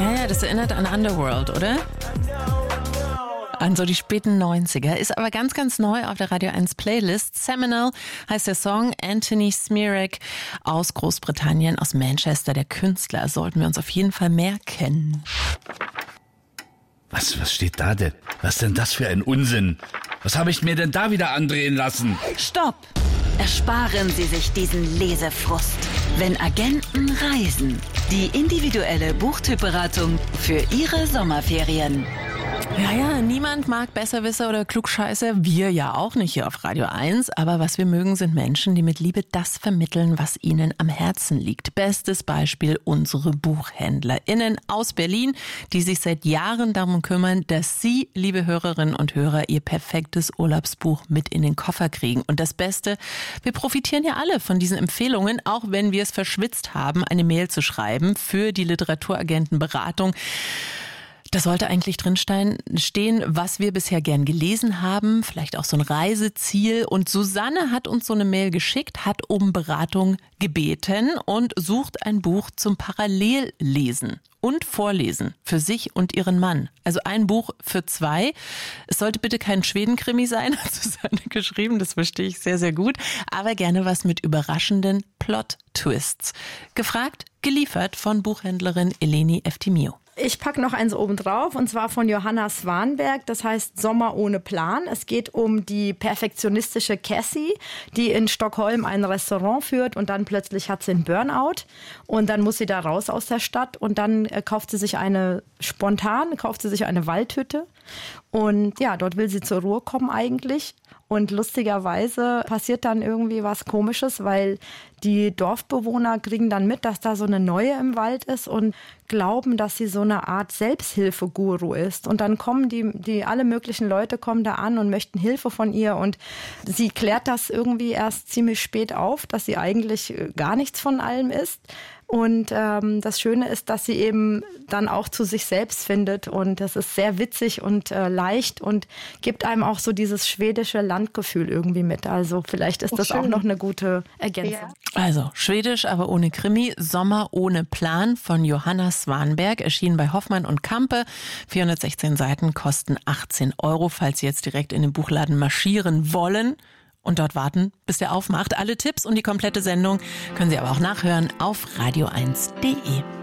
Ja, das erinnert an Underworld, oder? An so die späten 90er. Ist aber ganz, ganz neu auf der Radio 1 Playlist. Seminal heißt der Song. Anthony Smirek aus Großbritannien, aus Manchester, der Künstler. Sollten wir uns auf jeden Fall mehr kennen. Was steht da denn? Was ist denn das für ein Unsinn? Was habe ich mir denn da wieder andrehen lassen? Stopp! Ersparen Sie sich diesen Lesefrust. Wenn Agenten reisen. Die individuelle Buchtypberatung für Ihre Sommerferien. Ja, niemand mag Besserwisser oder Klugscheißer. Wir ja auch nicht hier auf Radio 1. Aber was wir mögen, sind Menschen, die mit Liebe das vermitteln, was ihnen am Herzen liegt. Bestes Beispiel unsere BuchhändlerInnen aus Berlin, die sich seit Jahren darum kümmern, dass Sie, liebe Hörerinnen und Hörer, Ihr perfektes Urlaubsbuch mit in den Koffer kriegen. Und das Beste, wir profitieren ja alle von diesen Empfehlungen, auch wenn wir es verschwitzt haben, eine Mail zu schreiben für die Literaturagentenberatung. Da sollte eigentlich drin stehen, was wir bisher gern gelesen haben, vielleicht auch so ein Reiseziel. Und Susanne hat uns so eine Mail geschickt, hat um Beratung gebeten und sucht ein Buch zum Parallellesen und Vorlesen für sich und ihren Mann. Also ein Buch für zwei. Es sollte bitte kein Schwedenkrimi sein, hat Susanne geschrieben, das verstehe ich sehr, sehr gut. Aber gerne was mit überraschenden Plot-Twists. Gefragt, geliefert von Buchhändlerin Eleni Eftimio. Ich packe noch eins oben drauf, und zwar von Johanna Swanberg. Das heißt Sommer ohne Plan. Es geht um die perfektionistische Cassie, die in Stockholm ein Restaurant führt und dann plötzlich hat sie einen Burnout und dann muss sie da raus aus der Stadt und dann kauft sie sich eine Waldhütte und ja, dort will sie zur Ruhe kommen eigentlich. Und lustigerweise passiert dann irgendwie was Komisches, weil die Dorfbewohner kriegen dann mit, dass da so eine Neue im Wald ist und glauben, dass sie so eine Art Selbsthilfeguru ist. Und dann kommen die alle möglichen Leute kommen da an und möchten Hilfe von ihr. Und sie klärt das irgendwie erst ziemlich spät auf, dass sie eigentlich gar nichts von allem ist. Und das Schöne ist, dass sie eben dann auch zu sich selbst findet. Und das ist sehr witzig und leicht und gibt einem auch so dieses schwedische Landgefühl irgendwie mit. Also vielleicht ist das auch noch eine gute Ergänzung. Ja. Also schwedisch, aber ohne Krimi. Sommer ohne Plan von Johanna Swanberg. Erschienen bei Hoffmann und Campe. 416 Seiten kosten 18 €, falls Sie jetzt direkt in den Buchladen marschieren wollen. Und dort warten, bis der aufmacht. Alle Tipps und die komplette Sendung können Sie aber auch nachhören auf radio1.de.